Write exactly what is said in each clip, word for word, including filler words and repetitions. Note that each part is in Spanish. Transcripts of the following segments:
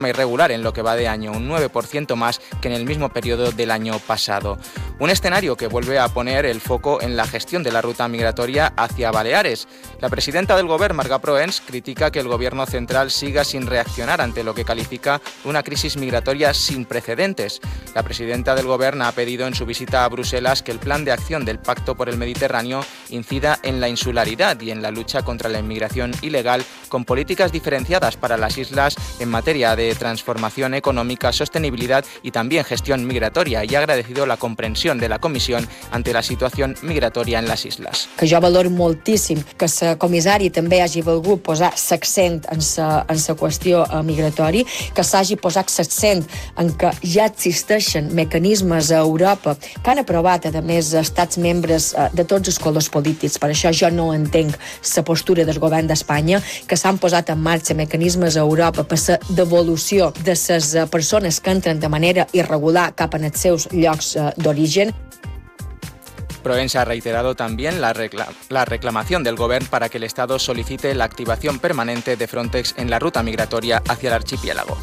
irregular en lo que va de año, un nueve por ciento más que en el mismo periodo del año pasado. Un escenario que vuelve a poner el foco en la gestión de la ruta migratoria hacia Baleares. La presidenta del Govern, Marga Proens, critica que el Gobierno central siga sin reaccionar ante lo que califica una crisis migratoria sin precedentes. La presidenta del Gobierno ha pedido en su visita a Bruselas que el plan de acción del Pacto por el Mediterráneo incida en la insularidad y en la lucha contra la inmigración ilegal, con políticas diferenciadas para las islas en materia de transformación económica, sostenibilidad y también gestión migratoria, y ha agradecido la comprensión de la Comissió ante la situació migratòria en les isles. Que jo valoro moltíssim que la comissària també hagi volgut posar l'accent en la en la qüestió migratòria, que s'hagi posat l'accent en que ja existeixen mecanismes a Europa que han aprovat, a més, estats membres de tots els colors polítics. Per això jo no entenc la postura del govern d'Espanya, que s'han posat en marxa mecanismes a Europa per la devolució de les persones que entren de manera irregular cap en els seus llocs d'origen. Proens ha reiterado también la, recla la reclamación del Gobierno para que el Estado solicite la activación permanente de Frontex en la ruta migratoria hacia el archipiélago.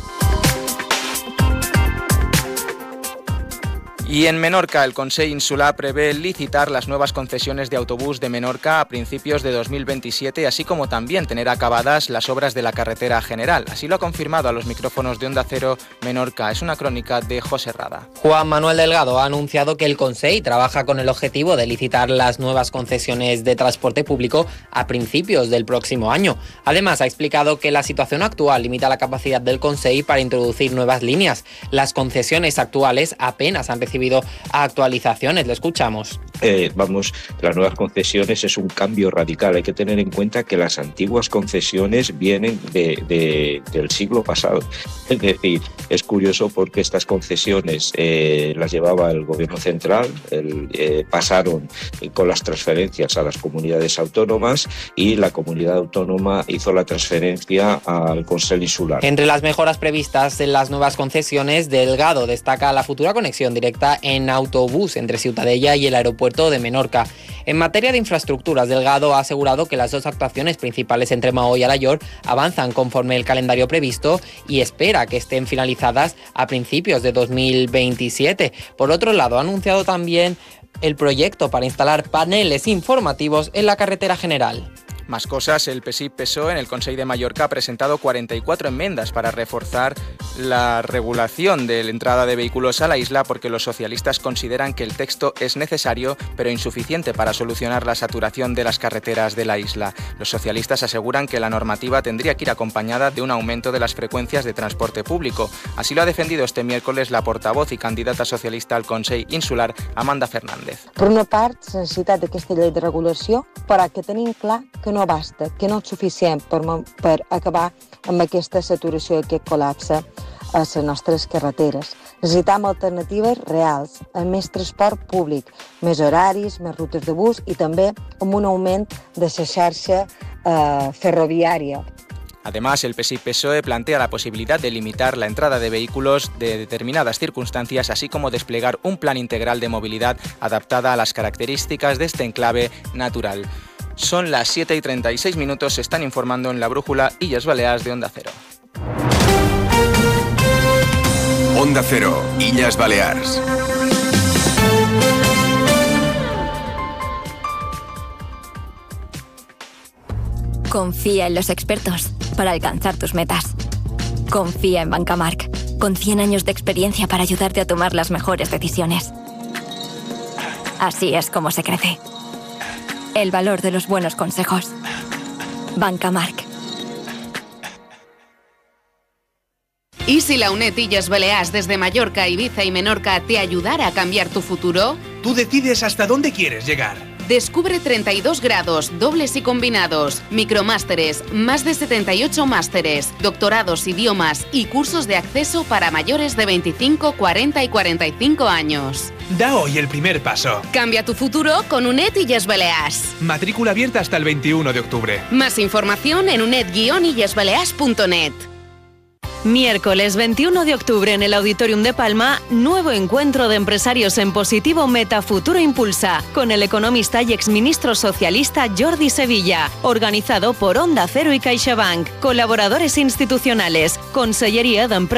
Y en Menorca, el Consell Insular prevé licitar las nuevas concesiones de autobús de Menorca a principios de dos mil veintisiete, así como también tener acabadas las obras de la carretera general. Así lo ha confirmado a los micrófonos de Onda Cero Menorca. Es una crónica de José Rada. Juan Manuel Delgado ha anunciado que el Consell trabaja con el objetivo de licitar las nuevas concesiones de transporte público a principios del próximo año. Además, ha explicado que la situación actual limita la capacidad del Consell para introducir nuevas líneas. Las concesiones actuales apenas han recibido actualizaciones. Le escuchamos. Eh, vamos, las nuevas concesiones es un cambio radical. Hay que tener en cuenta que las antiguas concesiones vienen de, de, del siglo pasado. Es decir, es curioso porque estas concesiones eh, las llevaba el Gobierno central, el, eh, pasaron con las transferencias a las comunidades autónomas y la comunidad autónoma hizo la transferencia al Consell Insular. Entre las mejoras previstas en las nuevas concesiones, Delgado destaca la futura conexión directa en autobús entre Ciutadella y el aeropuerto de Menorca. En materia de infraestructuras, Delgado ha asegurado que las dos actuaciones principales entre Maó y Alaior avanzan conforme el calendario previsto y espera que estén finalizadas a principios de dos mil veintisiete. Por otro lado, ha anunciado también el proyecto para instalar paneles informativos en la carretera general. Más cosas, el P S I P P S O E en el Consell de Mallorca ha presentado cuarenta y cuatro enmiendas para reforzar la regulación de la entrada de vehículos a la isla, porque los socialistas consideran que el texto es necesario pero insuficiente para solucionar la saturación de las carreteras de la isla. Los socialistas aseguran que la normativa tendría que ir acompañada de un aumento de las frecuencias de transporte público. Así lo ha defendido este miércoles la portavoz y candidata socialista al Consell Insular, Amanda Fernández. Per una part, la necessitat d'aquesta llei de regulació, però que tenim clar que no basta, que no és suficient per, per acabar amb aquesta saturació i aquest col·lapse a les nostres carreteres. Necessitem alternatives reals, amb més transport públic, més horaris, més rutes de bus i també amb un augment de la xarxa eh, ferroviària. Además, el P S I P P S O E plantea la posibilidad de limitar la entrada de vehículos de determinadas circunstancias, así como desplegar un plan integral de movilidad adaptada a las características de este enclave natural. Son las siete y treinta y seis minutos, se están informando en la brújula Illes Balears de Onda Cero. Onda Cero, Illes Balears. Confía en los expertos para alcanzar tus metas. Confía en Bancamark, con cien años de experiencia para ayudarte a tomar las mejores decisiones. Así es como se crece. El valor de los buenos consejos. Bancamark. ¿Y si la UNED Illes Balears desde Mallorca, Ibiza y Menorca te ayudara a cambiar tu futuro? Tú decides hasta dónde quieres llegar. Descubre treinta y dos grados, dobles y combinados, micromásteres, más de setenta y ocho másteres, doctorados, idiomas y cursos de acceso para mayores de veinticinco, cuarenta y cuarenta y cinco años. Da hoy el primer paso. Cambia tu futuro con UNED Illes Balears. Matrícula abierta hasta el veintiuno de octubre. Más información en uned guion illes balears punto net. Miércoles veintiuno de octubre en el Auditorium de Palma, nuevo encuentro de empresarios en positivo Metafuturo Impulsa, con el economista y exministro socialista Jordi Sevilla, organizado por Onda Cero y CaixaBank, colaboradores institucionales, Consellería de Empresa